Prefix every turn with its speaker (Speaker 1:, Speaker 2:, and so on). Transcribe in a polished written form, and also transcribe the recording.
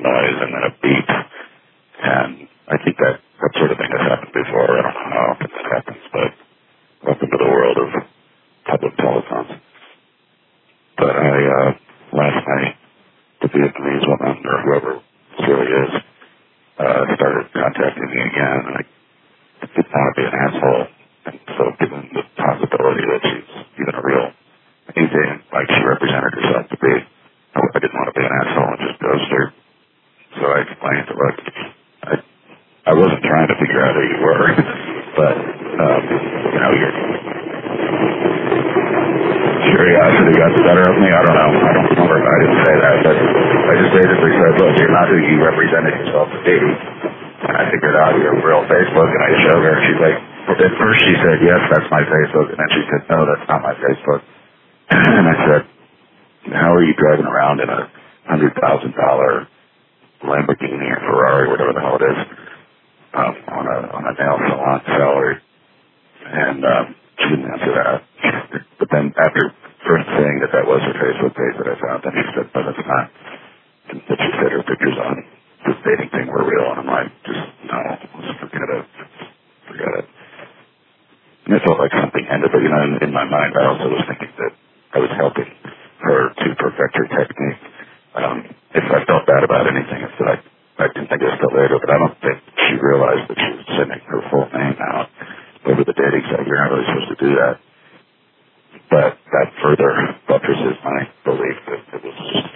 Speaker 1: noise and then a beep. And I think that sort of thing has happened before. I don't know how often that happens, but welcome to the world of public telephones. But last night, the Vietnamese woman, or whoever this really is, started contacting me again, and I didn't want to be an asshole. And so given the possibility that she's even a real anything like she represented herself to be, I didn't want to be an asshole and just ghost her. So I explained to her, look, I wasn't trying to figure out who you were, but, you know, your curiosity got the better of me. I don't know. I don't remember. I didn't say that, but I just basically said, look, you're not who you represented yourself to be. And I figured out your real Facebook, and I showed her, and she's like, at first she said, yes, that's my Facebook, and then she said, no, that's not my Facebook. And I said, how are you driving around in a $100,000 Lamborghini or Ferrari, whatever the hell it is, on a nail salon salary? And she didn't answer that. But then after first saying that was her Facebook page that I found, then she said, no, that's not. And then she said her pictures on this dating thing were real, and I'm like, just no, let's forget it. Forget it. And it felt like something ended, but you know, in my mind I also was thinking that I was helping her to perfect her technique. If I felt bad about anything, it's that I didn't think it was till later, but I don't think she realized that she was sending her full name out over the dating site. You're not really supposed to do that. But that further buttresses my belief that it was just